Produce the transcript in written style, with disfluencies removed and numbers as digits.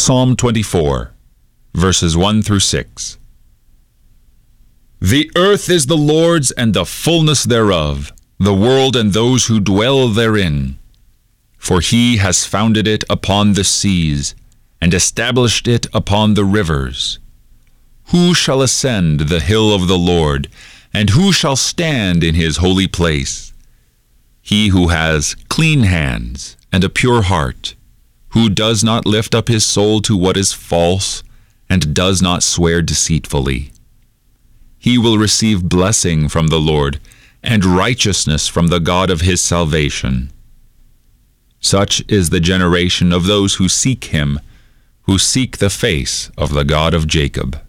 Psalm 24, verses 1 through 6. The earth is the Lord's and the fullness thereof, the world and those who dwell therein. For he has founded it upon the seas, and established it upon the rivers. Who shall ascend the hill of the Lord, and who shall stand in his holy place? He who has clean hands and a pure heart, who does not lift up his soul to what is false, and does not swear deceitfully. He will receive blessing from the Lord, and righteousness from the God of his salvation. Such is the generation of those who seek him, who seek the face of the God of Jacob.